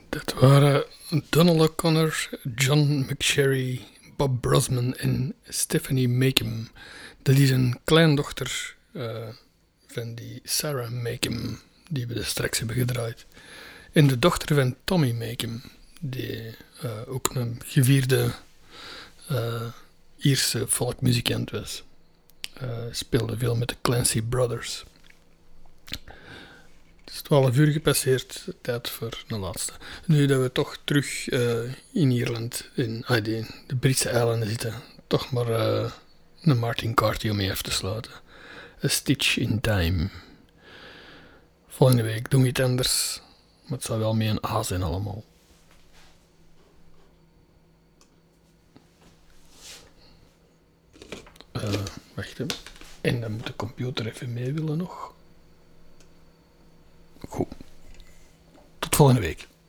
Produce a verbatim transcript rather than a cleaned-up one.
Dat waren Donald O'Connor, John McSherry, Bob Brosman en Stephanie Makem. Dat is een kleindochter uh, van die Sarah Makem, die we dus straks hebben gedraaid. En de dochter van Tommy Makem, die uh, ook een gevierde uh, Ierse folkmuzikant was. Uh, speelde veel met de Clancy Brothers. Het is twaalf uur gepasseerd, tijd voor de laatste. Nu dat we toch terug uh, in Ierland, in uh, de, de Britse eilanden zitten, toch maar uh, een Martin Carty om mee af te sluiten. A Stitch in Time. Volgende week doen we iets anders, maar het zal wel mee een A zijn allemaal. Uh, wacht even. En dan moet de computer even mee willen nog. Goed. Tot volgende week.